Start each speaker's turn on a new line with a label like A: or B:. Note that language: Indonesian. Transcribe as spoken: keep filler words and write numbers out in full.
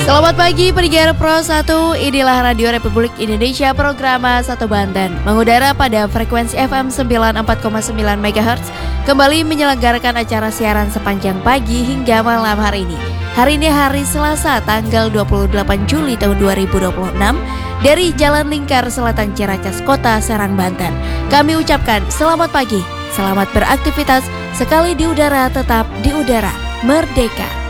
A: Selamat pagi pendengar Pro satu, inilah Radio Republik Indonesia program satu Banten. Mengudara pada frekuensi F M sembilan puluh empat koma sembilan megahertz, kembali menyelenggarakan acara siaran sepanjang pagi hingga malam hari ini. Hari ini hari Selasa tanggal dua puluh delapan Juli tahun dua ribu dua puluh enam dari Jalan Lingkar Selatan Ciracas, Kota Serang, Banten. Kami ucapkan selamat pagi, selamat beraktivitas, sekali di udara tetap di udara, merdeka.